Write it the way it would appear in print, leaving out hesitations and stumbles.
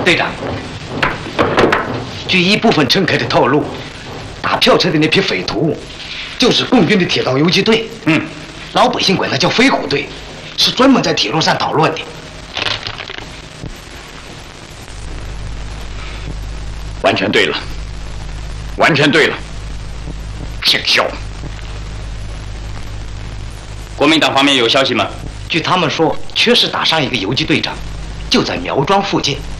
队长，据一部分乘客的透露，打票车的那批匪徒，就是共军的铁道游击队。老百姓管它叫飞虎队，是专门在铁路上捣乱的。 完全对了，完全对了，姓肖。国民党方面有消息吗？ 据他们说，确实打伤一个游击队长，就在苗庄附近。